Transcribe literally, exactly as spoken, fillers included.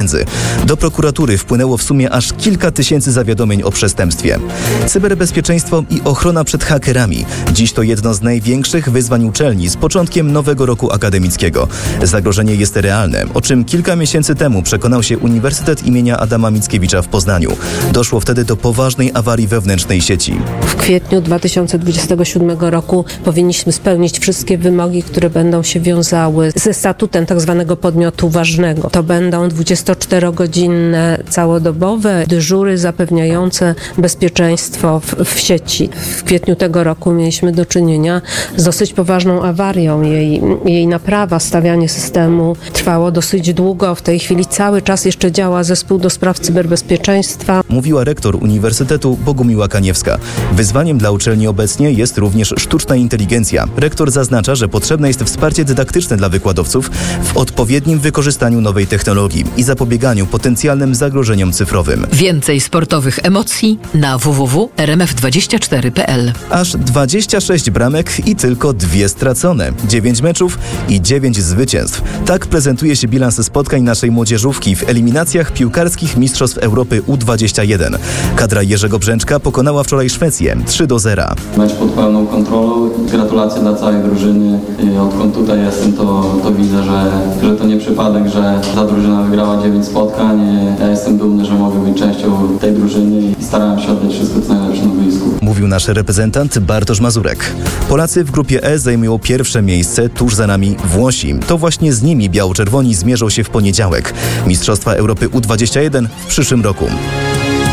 pieniędzy. Do prokuratury wpłynęło w sumie aż kilka tysięcy zawiadomień o przestępstwie. Cyberbezpieczeństwo i ochrona przed hakerami. Dziś to jedno z największych wyzwań uczelni z początkiem nowego roku akademickiego. Zagrożenie jest realne, o czym kilka miesięcy temu przekonał się Uniwersytet imienia Adama Mickiewicza w Poznaniu. Doszło wtedy do poważnej awarii wewnętrznej sieci. W kwietniu dwa tysiące dwudziestego siódmego roku powinniśmy spełnić wszystkie wymogi, które będą się wiązały ze statutem tak zwanego podmiotu ważnego. To będą dwudziestoczterogodzinne, całodobowe dyżury zapewniające bezpieczeństwo w, w sieci. W kwietniu tego roku mieliśmy do czynienia z dosyć poważną awarią. Jej, jej naprawa, stawianie systemu trwało dosyć długo. W tej chwili cały czas jeszcze działa zespół do spraw cyberbezpieczeństwa. Mówiła rektor Uniwersytetu Bogumiła Kaniewska. Wyzwaniem dla uczelni obecnie jest również sztuczna inteligencja. Rektor zaznacza, że potrzebne jest wsparcie dydaktyczne dla wykładowców w odpowiednim wykorzystaniu nowej technologii i zapobieganiu potencjalnym zagrożeniom cyfrowym. Więcej sportowych emocji na w w w kropka r m f dwadzieścia cztery kropka p l. Aż dwadzieścia sześć bramek i tylko dwie stracone. dziewięć meczów i dziewięć zwycięstw. Tak prezentuje się bilans spotkań naszej młodzieżówki w eliminacjach piłkarskich Mistrzostw Europy U dwadzieścia jeden. Kadra Jerzego Brzęczka pokonała wczoraj Szwecję trzy do zera. Mecz pod pełną kontrolą. Gratulacje dla całej drużyny. Odkąd tutaj jestem, to, to widzę, że, że to nie przypadek, że ta drużyna wygrała dziewięć spotkań. Ja jestem dumny, że mogę być częścią tej drużyny i starałem się oddać wszystko co najlepsze na boisku. Mówił nasz reprezentant Bartosz Mazurek. Polacy w grupie E zajmują pierwsze miejsce, tuż za nami Włosi. To właśnie z nimi biało-czerwoni zmierzą się w poniedziałek. Mistrzostwa Europy U dwadzieścia jeden w przyszłym roku.